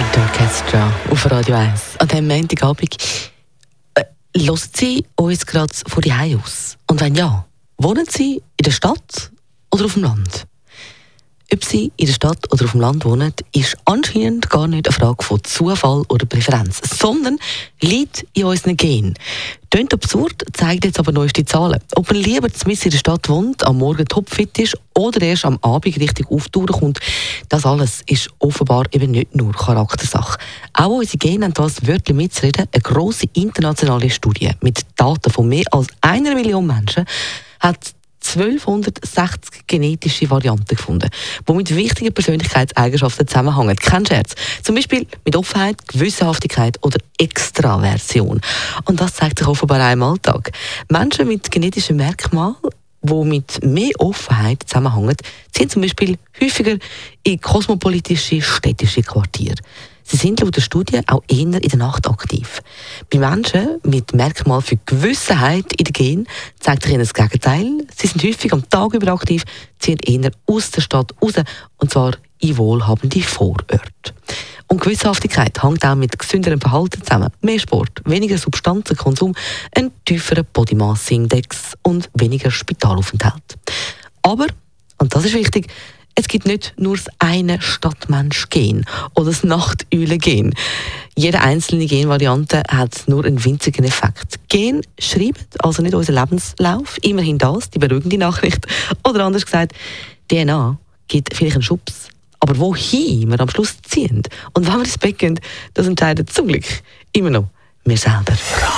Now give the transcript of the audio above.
Night Orchestra auf Radio 1. An diesem Montagabend hören Sie uns gerade von zu Hause aus? Und wenn ja, wohnen Sie in der Stadt oder auf dem Land? Ob Sie in der Stadt oder auf dem Land wohnen, ist anscheinend gar nicht eine Frage von Zufall oder Präferenz, sondern liegt in unseren Genen. Klingt absurd, zeigt jetzt aber neueste Zahlen. Ob man lieber mitten in der Stadt wohnt, am Morgen topfit ist oder erst am Abend richtig auftauchen kommt, das alles ist offenbar eben nicht nur Charaktersache. Auch unsere Gene haben das wörtlich mitzureden. Eine grosse internationale Studie mit Daten von mehr als 1 Million Menschen hat 1260 genetische Varianten gefunden, die mit wichtigen Persönlichkeitseigenschaften zusammenhängen. Kein Scherz. Zum Beispiel mit Offenheit, Gewissenhaftigkeit oder Extraversion. Und das zeigt sich offenbar auch im Alltag. Menschen mit genetischen Merkmalen, die mit mehr Offenheit zusammenhängen, ziehen zum Beispiel häufiger in kosmopolitische städtische Quartiere. Sie sind laut der Studie auch eher in der Nacht aktiv. Bei Menschen mit Merkmal für Gewissenheit in den Genen zeigt sich ihnen das Gegenteil. Sie sind häufig am Tag über aktiv, ziehen eher aus der Stadt raus, und zwar in wohlhabende Vororte. Und Gewissenhaftigkeit hängt auch mit gesünderem Verhalten zusammen. Mehr Sport, weniger Substanzenkonsum, ein tieferer Body Mass Index und weniger Spitalaufenthalt. Aber, und das ist wichtig, es gibt nicht nur das eine Stadtmensch-Gen oder das Nachteulen-Gen. Jede einzelne Genvariante hat nur einen winzigen Effekt. Gen schreiben also nicht unseren Lebenslauf, immerhin das, die beruhigende Nachricht. Oder anders gesagt, DNA gibt vielleicht einen Schubs. Aber wohin wir am Schluss ziehen und wann wir ins Bett gehen, das entscheidet zum Glück immer noch wir selber.